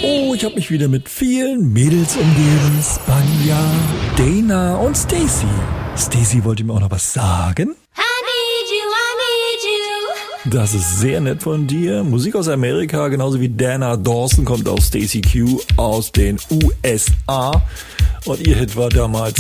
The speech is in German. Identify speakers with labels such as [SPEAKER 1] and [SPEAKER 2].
[SPEAKER 1] Oh, ich habe mich wieder mit vielen Mädels umgeben. Spanja, Dana und Stacy. Stacy wollte mir auch noch was sagen. Das ist sehr nett von dir. Musik aus Amerika, genauso wie Dana Dawson kommt aus Stacy Q aus den USA. Und ihr Hit war damals